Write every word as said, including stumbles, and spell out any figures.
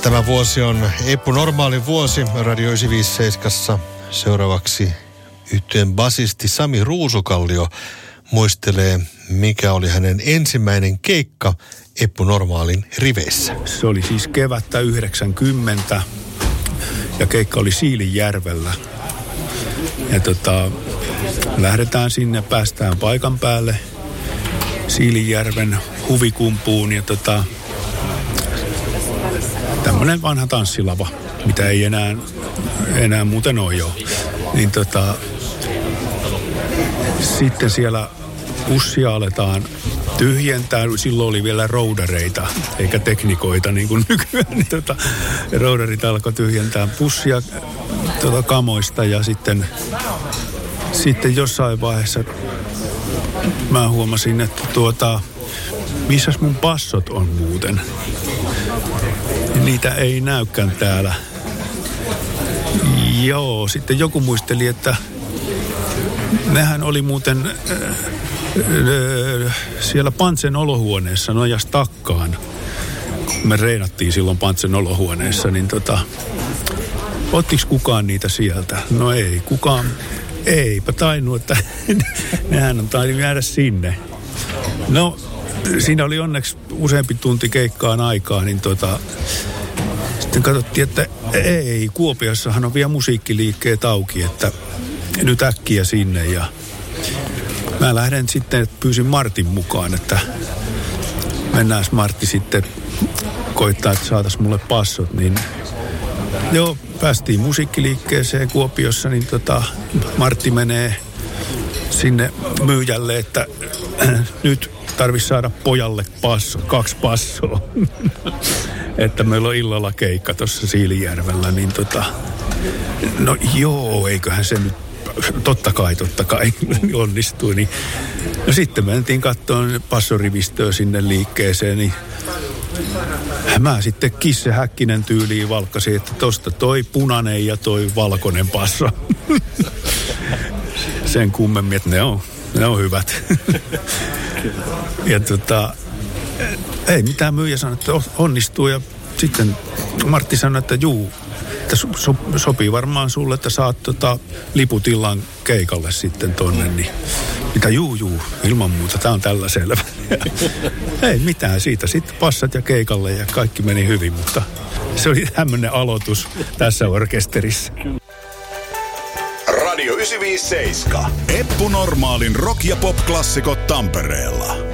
Tämä vuosi on Eppu Normaali vuosi Radio yhdeksänsataaviisikymmentäseitsemän. Seuraavaksi yhtyeen basisti Sami Ruusukallio muistelee, mikä oli hänen ensimmäinen keikka Eppu Normaalin riveissä. Se oli siis kevättä yhdeksänkymmentä ja keikka oli Siilinjärvellä. Ja tota, lähdetään sinne, päästään paikan päälle Siilinjärven huvikumpuun ja tota, tämmöinen vanha tanssilava, mitä ei enää, enää muuten ole jo. Niin tota, sitten siellä pussia aletaan tyhjentää. Silloin oli vielä roudareita, eikä teknikoita niin kuin nykyään. Niin tota, roudarit alkoi tyhjentää pussia tota, kamoista ja sitten, sitten jossain vaiheessa mä huomasin, että tuota, missäs mun passot on muuten. Niitä ei näykään täällä. Joo, sitten joku muisteli, että nehän oli muuten äh, äh, siellä Pantsen olohuoneessa nojas takkaan. Me reenattiin silloin Pantsen olohuoneessa, niin tota, ottiks kukaan niitä sieltä? No ei, kukaan, eipä tainnut, että nehän on tainnut jäädä sinne. No, siinä oli onneksi useampi tunti keikkaan aikaa, niin tota, sitten katsottiin, että ei, Kuopiossahan on vielä musiikkiliikkeet auki, että nyt äkkiä sinne. Ja mä lähden sitten, että pyysin Martin mukaan, että mennään Martti sitten koittaa, että saataisiin mulle passot. Niin joo, päästiin musiikkiliikkeeseen Kuopiossa, niin tota, Martti menee sinne myyjälle, että nyt tarvitsisi saada pojalle passo, kaksi passoa. Että meillä on illalla keikka tuossa Siilinjärvellä, niin tota, no joo, eiköhän se nyt, totta kai, totta kai onnistui. Niin. No sitten mentiin katsomaan passorivistöä sinne liikkeeseen, niin mä sitten Kisse Häkkinen tyyliin valkkasin, että tosta toi punainen ja toi valkoinen passo. Sen kummemmin, että ne on, ne on hyvät. Ja tota, ei mitään, myyjä sanoi, että onnistuu ja sitten Martti sanoi, että juu, että so, so, sopii varmaan sulle, että saat tota liput illan keikalle sitten tonne, niin mitä juu, juu, ilman muuta, tää on tällä selvä. Ei mitään siitä, sitten passat ja keikalle ja kaikki meni hyvin, mutta se oli tämmöinen aloitus tässä orkesterissa. Radio yhdeksänsataaviisikymmentäseitsemän. Eppu Normaalin rock- ja pop-klassikot Tampereella.